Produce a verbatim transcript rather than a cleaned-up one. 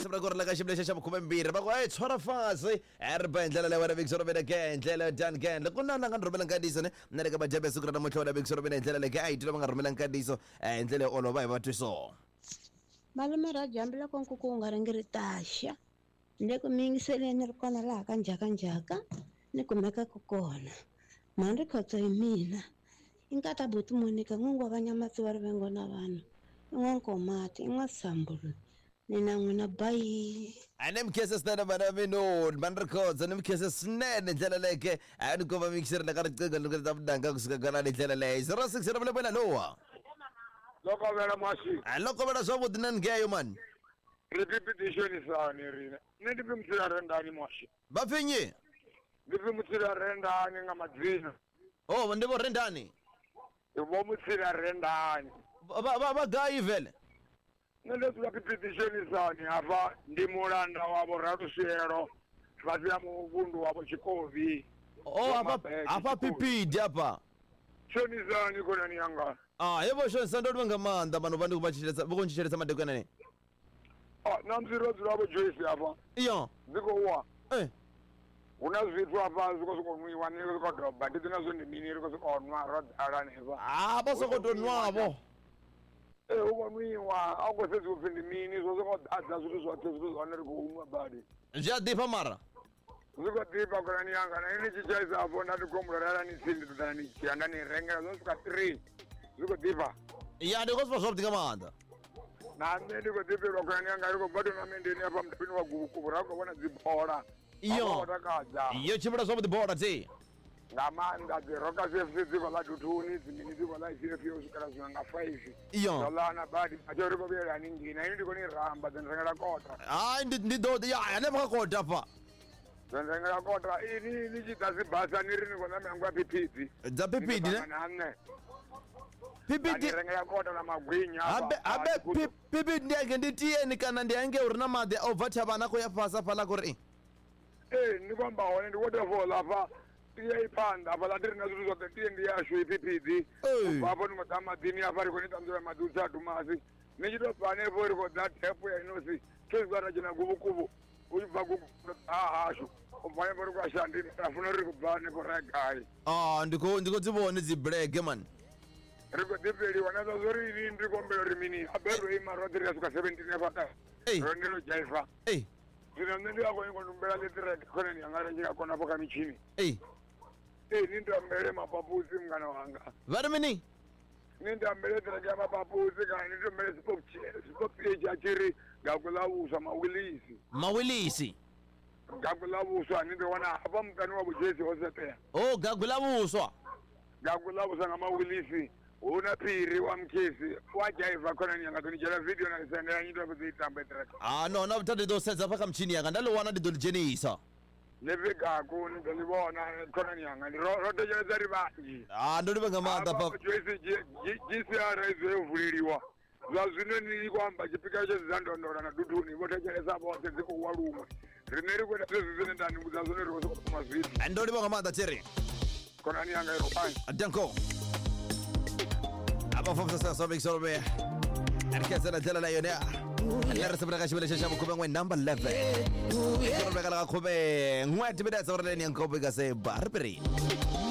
sebra gore la ka shibile sha bukhume mbiri ba go e tshwara fase er bendlela le wena Victor Robena ke ndlela dan gan le kuna nga romela nkadiso ne nna le ka ba jabe sekura na motho wa Victor Robena ndlela le ke a itilo ba nga romela nkadiso eh ndlela olo ba e batho so malume ra jambela konku ku nga ringiri tasha le ku mingiseleni ri kona laha ka njhaka njhaka ni kumeka ku kona mani khotso hi mina inkata buti monika ngwa banyamatsi va rivengo na vanhu inwankomati inwasambulu nina n'wina bayi ane mkhese snene mana mino man records ane mkhese snene ndlela leke ani ko va mixer na ka riqinga loko ta mdanga kusuka gala ni ndlela leyi zero six zero bele bele lowa loko vela mashi a loko vela swa vudi nan ngeyo man repetition isani rina ne ndi pimtsira rendani mashi va pfinyi ndi pimtsira rendani nga madzina oh ndi vo rendani vo mutsira rendani va va va gayi vele ne leswi la repetition isani afa ndi mulanda wa vo Ralusero fasi ya muvundu wa vo Chikovi oh apa apa pipidi apa shonizani kona ni yanga ah yebo shonisa ndo nga manda vanhu vani ku va chitesa vo kunchitesa madekwana ne ah namziro zira vo Joyce afa iyo ziko wa eh una zwithu apa ziko ziko nwiwa ni ziko doba ndi dzina zwo ndi mini ziko ziko nwa rod arani eva ah ba soko to nwavo eh uko nwiwa ako sezi upindi mini zwo ziko adza zwithu zwo zwithu zwo nri ko unwa badi nja dipa mara ziko dipa kona ni yanga na ini chichaisa apo ndati komurara ni sindi tudani chianda ni rengera zwo suka three ziko dipa ya ndiko swa zwa dinga manda na mende ko dipa kona ni yanga iko bado na mende ni apa mtapini wa guku rako bona dzibora iyo iyo chibura zwa bora ti ngamanda de roka zefzi dziko la tutuni dzimini dziko la zefzi usukara zwanga five iyo dolana badi ajori ko bera ningina ini ndiko ni ramba dzendengela kota ah ndi ndi do ya ane maka kota pa dzendengela kota ini ni chitazi basa ni rini kona mangwa pipidi dza pipidi ne nane pipidi dzendengela kota na magwinya abe abe pipidi ndiyake nditiyeni kana ndiyange uri na madi overtha vana ko ya fasa phala ku ri eh ni kwamba wona ndi waterfall apa tiye iphanda apa latiri na zwithu zwoṱhe tiye ndi yashu ipipidi vapo ni ngoḓa maḓini apa ri khou ni ṱanzula maḓi u sa dumasi ni tshi tou bva hanefho ri khou ḓa tepo ya inosi tshezwara tshina guvukuvhu u tshi bva ha hashu u bva hanefho ri khou ya shandini ra funa ri khou bva hanefho ra ya gai ah ndiko ndiko dzi vone dzi blege man ri khou ḓifheliwa na zwa zwo ri ndi kombela uri mini abelo ima roṱhe ri ya swika seventeen efha ro ndi ro dzhaifa eh zwino nṋe ndi akho ingo ndumbela ḽitireke khonani yanga ri tshi nga kona afho kha mitshini eh eh ni ndombele mapapusi mngana wanga va ri mini ni ndombele tireke ya mapapusi kana ni ndombele sipopchi achiri gakulavuswa mawilisi mawilisi gakulavuswa ni ndiwana hapa mkani wa bujesi hosetea oh gakulavuswa gakulavuswa nga mawilisi una phiri wa mkhisi wa jaiva khonani yanga kunijela video na lisendela nyito kuziitamba tireke ah no na vutati do senza paka mchini yanga ndalo wana ndi do lijenisa levigaku ni dolibona khonani yanga rotejeleza ri vanji ah ndo libenga manda pa joyce G C R izwe uvuliliwa zwa zwino ni kwamba chipika cho zandondora na duduni votejeleza vose dziko walumwe rine ri kwenda zvezvi zvine ndani mudza zvone ri kusoma zviti ndo libenga manda cherry khonani yanga iro fine danko aba fomsa sa so big sorbe arkeza na tela la yona la resebra ka shibele shasha mukube ngwe number eleven ko re ka la khube ngwe tibeda sa re le nyanko be ka se barbary